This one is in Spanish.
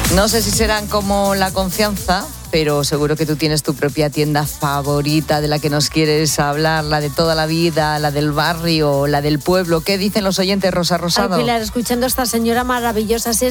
No sé si serán como La Confianza, pero seguro que tú tienes tu propia tienda favorita de la que nos quieres hablar, la de toda la vida, la del barrio, la del pueblo. ¿Qué dicen los oyentes, Rosa Rosado? Ay, Pilar, escuchando a esta señora maravillosa,